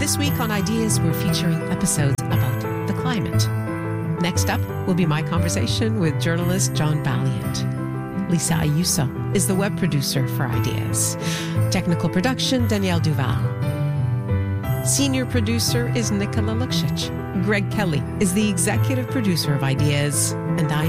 This week on Ideas, we're featuring episodes about the climate. Next up will be my conversation with journalist John Valiant. Lisa Ayuso is the web producer for Ideas. Technical production, Danielle Duval. Senior producer is Nikola Luksic. Greg Kelly is the executive producer of Ideas, and I